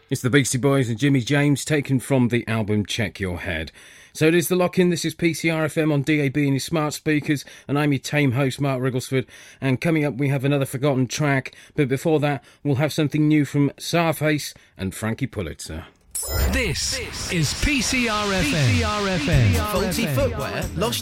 It's the Beastie Boys and Jimmy James, taken from the album Check Your Head. So it is The Lock-In. This is PCRFM on DAB and your smart speakers, and I'm your tame host, Mark Rigglesford. And coming up, we have another forgotten track, but before that, we'll have something new from Sarface and Frankie Pulitzer. This is PCRFM. Faulty footwear, lost